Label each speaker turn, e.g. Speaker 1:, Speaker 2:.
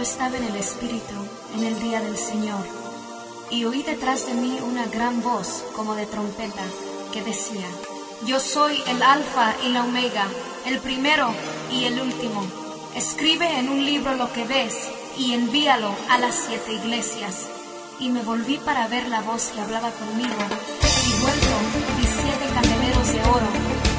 Speaker 1: estaba en el Espíritu en el día del Señor, y oí detrás de mí una gran voz como de trompeta que decía: Yo soy el Alfa y la Omega, el primero y el último. Escribe en un libro lo que ves y envíalo a las 7 iglesias. Y me volví para ver la voz que hablaba conmigo, y vuelto vi 7 candeleros de oro